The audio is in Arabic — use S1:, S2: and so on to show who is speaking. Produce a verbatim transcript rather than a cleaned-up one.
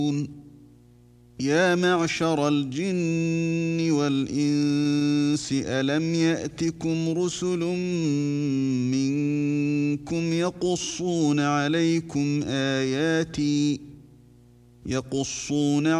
S1: يا معشر الجن والإنس ألم يأتكم رسل منكم يقصون عليكم آياتي يقصون